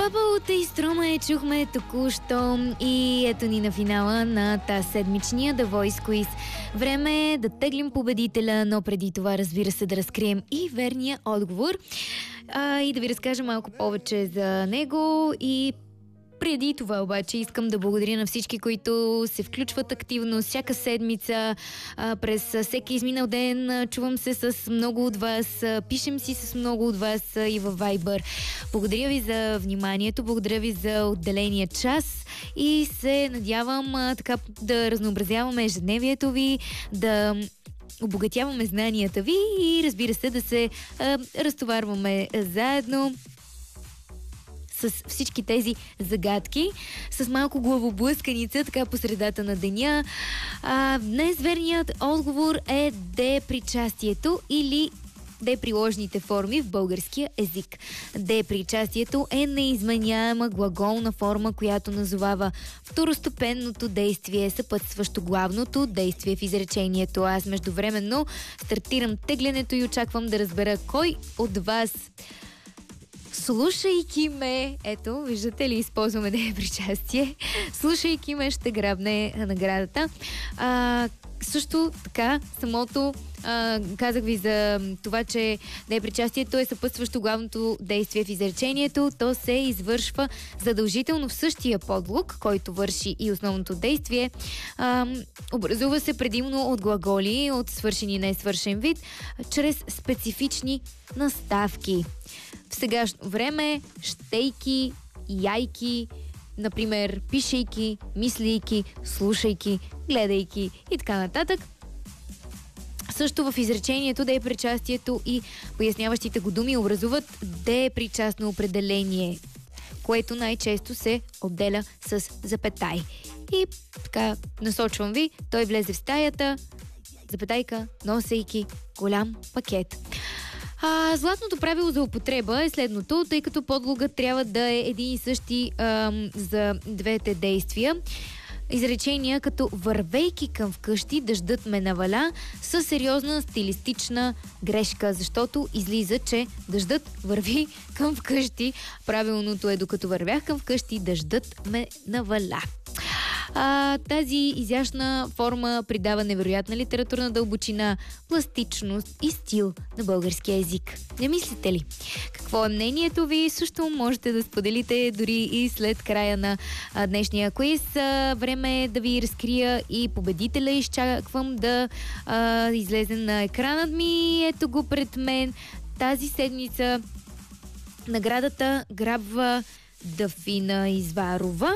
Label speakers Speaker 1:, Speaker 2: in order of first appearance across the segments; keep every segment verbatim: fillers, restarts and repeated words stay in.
Speaker 1: Папа от Истрома чухме току-що и ето ни на финала на тази седмичния The Voice Quiz. Време е да теглим победителя, но преди това, разбира се, да разкрием и верния отговор а, и да ви разкажа малко повече за него. И преди това обаче искам да благодаря на всички, които се включват активно всяка седмица, а, през всеки изминал ден. Чувам се с много от вас, пишем си с много от вас и във Viber. Благодаря ви за вниманието, благодаря ви за отделения час и се надявам а, така да разнообразяваме ежедневието ви, да обогатяваме знанията ви и разбира се да се а, разтоварваме заедно с всички тези загадки, с малко главоблъсканица, така по средата на деня. А, днес верният отговор е депричастието или деприложните форми в българския език. Депричастието е неизменяема глаголна форма, която назовава второстепенното действие, съпътстващо главното действие в изречението. Аз междувременно стартирам теглянето и очаквам да разбера кой от вас, слушайки ме, ето, виждате ли, използваме депричастие, слушайки ме ще грабне наградата. А, също така, самото а, казах ви за това, че депричастието е съпътстващо главното действие в изречението. То се извършва задължително в същия подлог, който върши и основното действие. А, образува се предимно от глаголи, от свършен и несвършен вид, чрез специфични наставки. В сегашно време щейки, яйки, например, пишейки, мислейки, слушайки, гледайки и така нататък. Също в изречението депричастието и поясняващите го думи образуват депричастно определение, което най-често се отделя с запетай. И така насочвам ви, той влезе в стаята, запетайка, носейки голям пакет. А, златното правило за употреба е следното, тъй като подлогът трябва да е един и същи ам, за двете действия. Изречения като вървейки към вкъщи, дъждът ме наваля, са сериозна стилистична грешка, защото излиза, че дъждът върви към вкъщи. Правилното е докато вървях към вкъщи, дъждът ме наваля. А, тази изящна форма придава невероятна литературна дълбочина, пластичност и стил на българския език. Не мислите ли? Какво е мнението ви? Също можете да споделите дори и след края на а, днешния квиз. А, време е да ви разкрия и победителя. Изчаквам да а, излезе на екранът ми. Ето го пред мен. Тази седмица наградата грабва Дафина Изварова.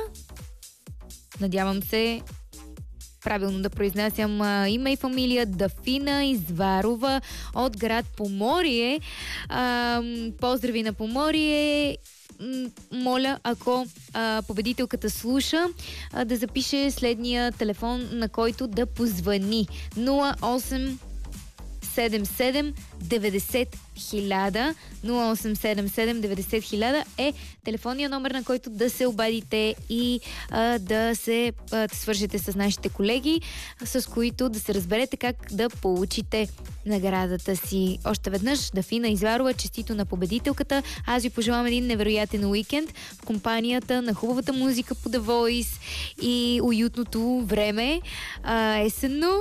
Speaker 1: Надявам се правилно да произнасям а, име и фамилия. Дафина Изварова от град Поморие. А, поздрави на Поморие. М- моля, ако а, победителката слуша, а, да запише следния телефон, на който да позвани. нула осем седем седем деветдесет хиляда. нула осем седем седем деветдесет хиляда е телефонния номер, на който да се обадите и а, да се а, да свържете с нашите колеги, с които да се разберете как да получите наградата си. Още веднъж, Дафина Изварова, честито на победителката. Аз ви пожелавам един невероятен уикенд в компанията на хубавата музика по The Voice и уютното време а, есенно.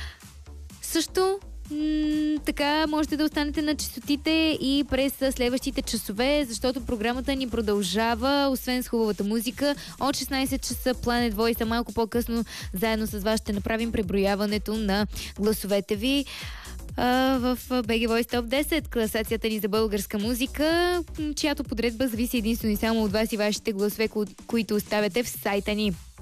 Speaker 1: Също М- така можете да останете на честотите и през следващите часове, защото програмата ни продължава, освен с хубавата музика. От шестнайсет часа Planet Voice, а малко по-късно заедно с вас ще направим преброяването на гласовете ви а, в би джи Voice Top десет, класацията ни за българска музика, чиято подредба зависи единствено и само от вас и вашите гласове, ко- които оставяте в сайта ни.